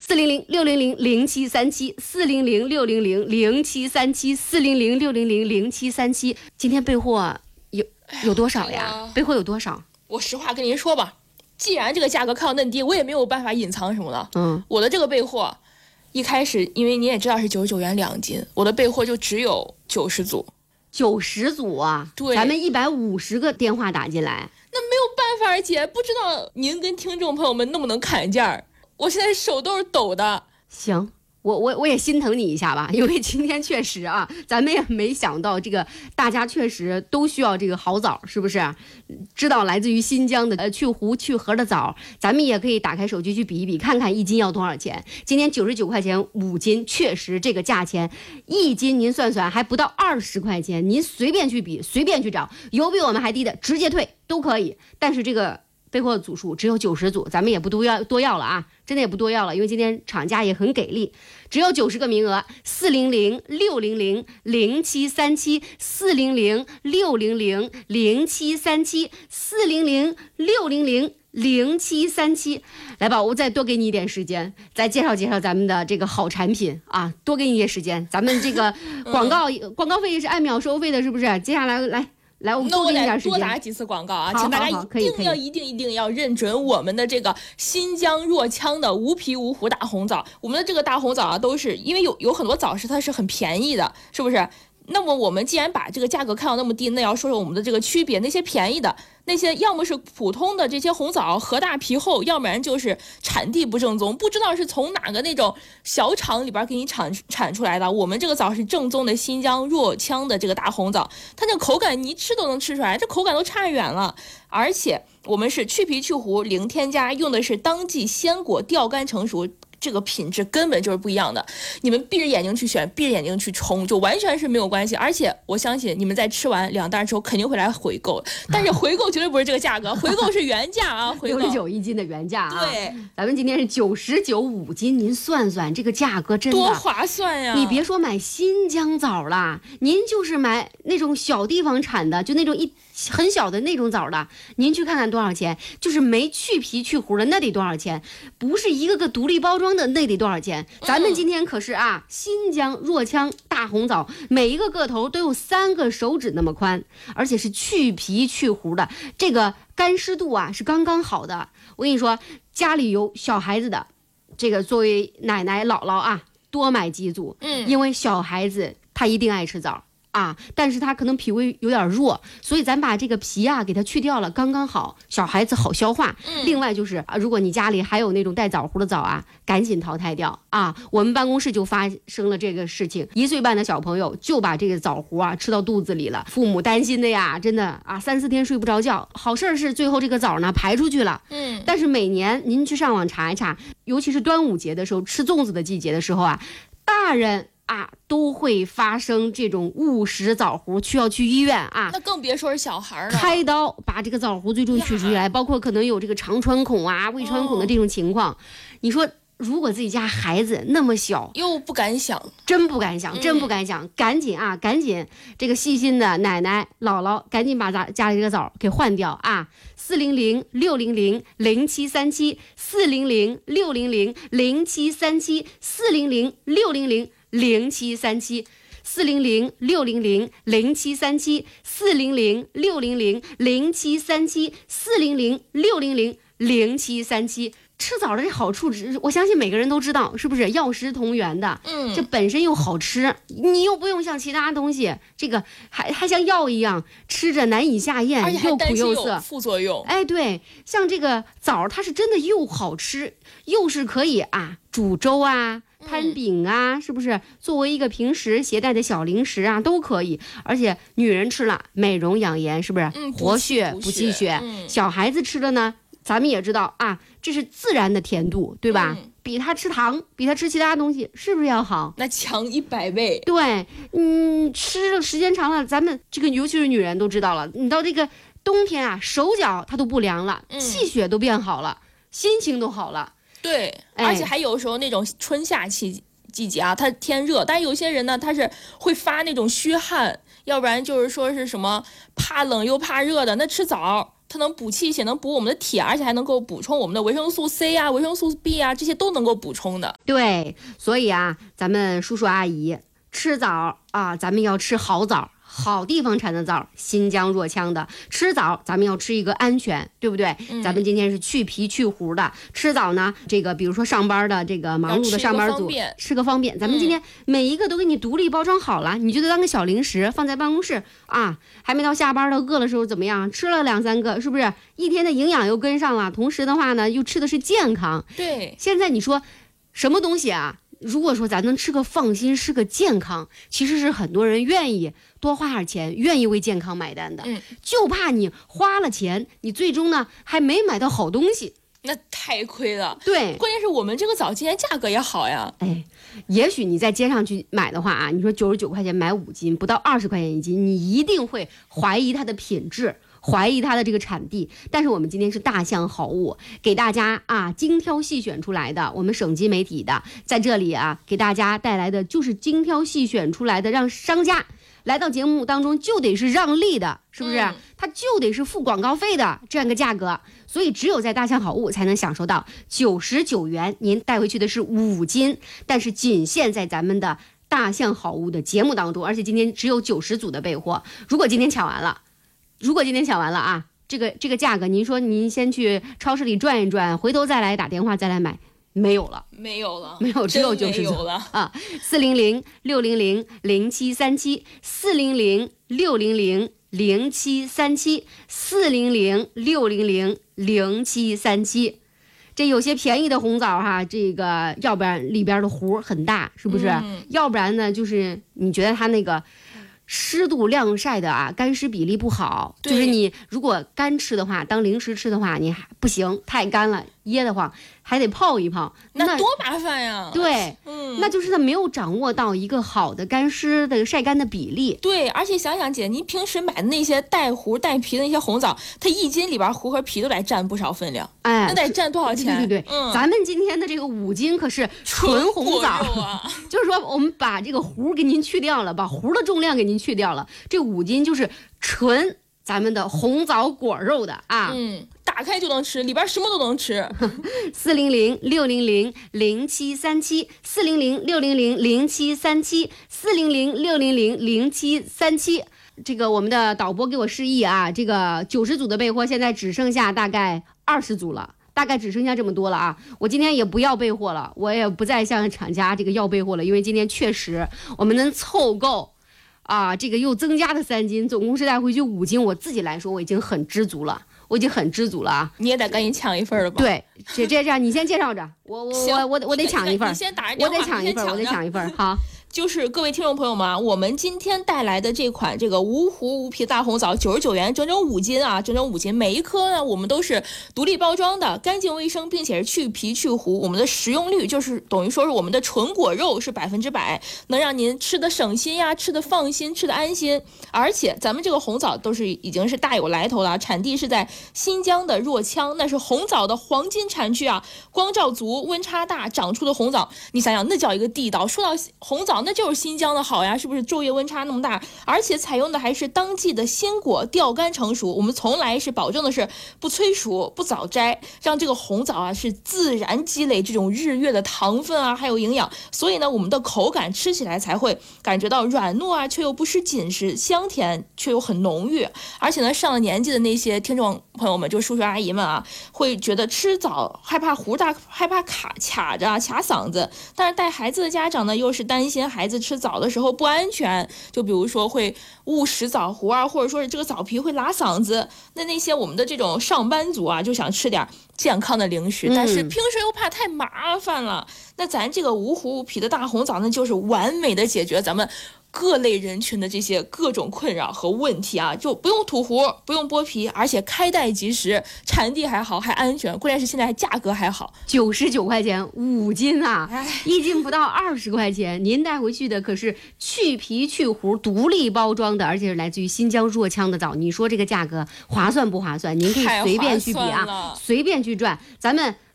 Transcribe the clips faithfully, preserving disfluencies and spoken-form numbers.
四零零六零零零七三七，四零零六零零零七三七，四零零六零零零七三七。今天备货有有多少呀？哎、备货有多少？ 我实话跟您说吧，既然这个价格看到那么低，我也没有办法隐藏什么的。 嗯， 我的这个备货一开始，因为你也知道是九十九元两斤，我的备货就只有九十组。 九十组啊？ 对， 咱们一百五十个电话打进来， 那没有办法，姐，不知道您跟听众朋友们能不能砍价儿？我现在手都是抖的。 行，我我我也心疼你一下吧，因为今天确实啊，咱们也没想到这个大家确实都需要这个好枣，是不是？知道来自于新疆的呃去核去核的枣，咱们也可以打开手机去比一比，看看一斤要多少钱。今天九十九块钱五斤，确实这个价钱，一斤您算算还不到二十块钱，您随便去比，随便去找，有比我们还低的直接退都可以。但是这个备货组数只有九十组，咱们也不多要多要了啊，真的也不多要了，因为今天厂家也很给力，只有九十个名额。四零零六零零零七三七，四零零六零零零七三七，四零零六零零零七三七。来吧，我再多给你一点时间，再介绍介绍咱们的这个好产品啊，多给你一些时间。咱们这个广告、嗯、广告费是按秒收费的，是不是？接下来来。来，我们多给你点时间， 多打几次广告啊！ 好好好， 请大家一定要、一定、一定要认准我们的这个新疆若羌的无皮无核大红枣。我们的这个大红枣啊，都是因为有有很多枣是它是很便宜的，是不是？那么我们既然把这个价格看到那么低，那要说说我们的这个区别。那些便宜的，那些要么是普通的这些红枣，核大皮厚，要不然就是产地不正宗，不知道是从哪个那种小厂里边给你产产出来的。我们这个枣是正宗的新疆若羌的这个大红枣，它那口感你一吃都能吃出来，这口感都差远了。而且我们是去皮去核，零添加，用的是当季鲜果吊干成熟。这个品质根本就是不一样的，你们闭着眼睛去选，闭着眼睛去冲，就完全是没有关系。而且我相信你们在吃完两袋之后肯定会来回购，但是回购绝对不是这个价格，回购是原价啊，回购六十九一斤的原价啊。 对， 咱们今天是九十九五斤，您算算这个价格真的多划算呀！ 你别说买新疆枣啦，您就是买那种小地方产的，就那种一很小的那种枣的，您去看看多少钱，就是没去皮去核的那得多少钱，不是一个个独立包装的那得多少钱。咱们今天可是啊，新疆若羌大红枣，每一个个头都有三个手指那么宽，而且是去皮去核的，这个干湿度啊是刚刚好的。我跟你说，家里有小孩子的，这个作为奶奶姥姥啊，多买几组， 嗯， 因为小孩子他一定爱吃枣啊，但是他可能脾胃有点弱，所以咱把这个皮啊给它去掉了，刚刚好，小孩子好消化。 嗯、 另外就是啊，如果你家里还有那种带枣核的枣啊，赶紧淘汰掉啊！我们办公室就发生了这个事情，一岁半的小朋友就把这个枣核啊吃到肚子里了，父母担心的呀，真的啊，三四天睡不着觉。好事是最后这个枣呢排出去了， 嗯， 但是每年您去上网查一查，尤其是端午节的时候，吃粽子的季节的时候啊，大人啊，都会发生这种误食枣核，需要去医院啊。 那更别说是小孩了， 开刀把这个枣核最终取出来，包括可能有这个肠穿孔啊、胃穿孔的这种情况。哦、你说，如果自己家孩子那么小， 又不敢想， 真不敢想，真不敢想，嗯、赶紧啊，赶紧这个细心的奶奶姥姥，赶紧把咱家里这个枣给换掉啊！四零零六零零零七三七，四零零六零零零七三七，四零零六零零零七三七，四零零六零零零七三七，四零零六零零零七三七，四零零六零零零七三七。吃枣的这好处，我相信每个人都知道，是不是药食同源的？ 嗯， 这本身又好吃，你又不用像其他东西，这个还还像药一样吃着难以下咽，又苦又涩， 副作用。 哎，对，像这个枣，它是真的又好吃，又是可以啊煮粥啊、摊饼啊，嗯、是不是？作为一个平时携带的小零食啊，都可以。而且女人吃了美容养颜，是不是？ 嗯， 活血补气血。 嗯、 小孩子吃了呢？咱们也知道啊，这是自然的甜度，对吧？ 嗯、 比他吃糖，比他吃其他东西，是不是要好？ 那强一百倍。 对，嗯，吃了时间长了，咱们这个尤其是女人都知道了，你到这个冬天啊，手脚它都不凉了， 嗯、 气血都变好了，心情都好了。 对， 哎、 而且还有时候那种春夏季季节啊，它天热，但有些人呢，他是会发那种虚汗，要不然就是说是什么怕冷又怕热的，那吃枣。 它能补气血，能补我们的铁，而且还能够补充我们的维生素 C 啊、维生素 B 啊，这些都能够补充的。 对，所以啊，咱们叔叔阿姨吃枣啊，咱们要吃好枣。好地方产的枣，新疆若羌的。吃枣，咱们要吃一个安全，对不对？嗯、咱们今天是去皮去核的。吃枣呢，这个比如说上班的这个忙碌的上班族，吃个, 吃个方便。咱们今天每一个都给你独立包装好了，嗯、你就当个小零食放在办公室啊。还没到下班的饿的时候怎么样？吃了两三个，是不是一天的营养又跟上了？同时的话呢，又吃的是健康。 对， 现在你说什么东西啊？如果说咱能吃个放心，吃个健康，其实是很多人愿意多花点钱，愿意为健康买单的。嗯，就怕你花了钱，你最终呢还没买到好东西， 那太亏了。 对， 关键是我们这个枣今天价格也好呀。 哎，也许你在街上去买的话啊，你说九十九块钱买五斤，不到二十块钱一斤，你一定会怀疑它的品质。怀疑它的这个产地，但是我们今天是大象好物，给大家啊精挑细选出来的，我们省级媒体的在这里啊给大家带来的就是精挑细选出来的，让商家来到节目当中就得是让利的，是不是？嗯、它就得是付广告费的这样一个价格，所以只有在大象好物才能享受到九十九元，您带回去的是五斤，但是仅限在咱们的大象好物的节目当中，而且今天只有九十组的备货，如果今天抢完了。如果今天抢完了啊，这个这个价格，您说您先去超市里转一转，回头再来打电话再来买，没有了， 没有了， 没有，只有九十九了啊！四零零六零零零七三七，四零零六零零零七三七，四零零六零零零七三七。这有些便宜的红枣哈，这个要不然里边的核很大，是不是？嗯、要不然呢，就是你觉得它那个。湿度晾晒的啊，干湿比例不好，就是你如果干吃的话，当零食吃的话，你还不行，太干了，噎得慌，还得泡一泡， 那多麻烦呀！ 对，嗯，那就是他没有掌握到一个好的干湿的晒干的比例。 对，而且想想姐，您平时买的那些带核带皮的那些红枣，它一斤里边核和皮都得占不少分量， 哎， 那得占多少钱？ 对对对，嗯，咱们今天的这个五斤可是纯红枣啊， 就是说我们把这个核给您去掉了，把核的重量给您去掉了，这五斤就是纯咱们的红枣果肉的啊， 嗯，打开就能吃，里边什么都能吃。 四零零六零零零七三七，四零零六零零零七三七，四零零六零零零七三七。这个我们的导播给我示意啊，这个九十组的备货现在只剩下大概二十组了。大概只剩下这么多了啊！我今天也不要备货了，我也不再向厂家这个要备货了，因为今天确实我们能凑够，啊，这个又增加的三斤，总共是带回去五斤。我自己来说，我已经很知足了，我已经很知足了啊！ 你也得赶紧抢一份了吧？ 对，这这这样，你先介绍着，我我我我我得抢一份， 你先打着电话， 我得抢一份，我得抢一份，好。 就是各位听众朋友们啊，我们今天带来的这款这个无核无皮大红枣，九十九元，整整五斤啊，整整五斤。每一颗呢，我们都是独立包装的，干净卫生，并且是去皮去核。我们的食用率就是等于说是我们的纯果肉是百分之百，能让您吃的省心呀，吃的放心，吃的安心。而且咱们这个红枣都是已经是大有来头了，产地是在新疆的若羌，那是红枣的黄金产区啊，光照足，温差大，长出的红枣，你想想那叫一个地道。说到红枣，那就是新疆的好呀，是不是？昼夜温差那么大，而且采用的还是当季的鲜果，吊干成熟。我们从来是保证的是不催熟、不早摘，让这个红枣啊是自然积累这种日月的糖分啊，还有营养。所以呢，我们的口感吃起来才会感觉到软糯啊，却又不失紧实，香甜却又很浓郁。而且呢，上了年纪的那些听众朋友们，就叔叔阿姨们啊，会觉得吃枣害怕核大，害怕卡卡着卡嗓子。但是带孩子的家长呢，又是担心孩子吃枣的时候不安全，就比如说会误食枣核啊，或者说是这个枣皮会拉嗓子。那那些我们的这种上班族啊，就想吃点健康的零食，但是平时又怕太麻烦了。嗯、那咱这个无核无皮的大红枣呢，就是完美的解决咱们各类人群的这些各种困扰和问题啊，就不用吐核，不用剥皮，而且开袋即食，产地还好，还安全，关键是现在还价格还好， 九十九块钱五斤啊，一斤不到二十块钱。您带回去的可是去皮去核、独立包装的，而且是来自于新疆若羌的枣。你说这个价格划算不划算？您可以随便去比啊，随便去转。咱们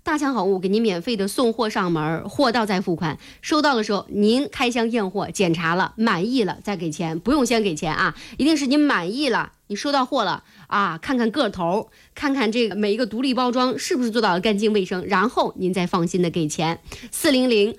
大强好物给您免费的送货上门，货到再付款。收到的时候您开箱验货，检查了满意了再给钱，不用先给钱啊，一定是您满意了，你收到货了啊，看看个头，看看这个每一个独立包装是不是做到了干净卫生，然后您再放心的给钱。四零零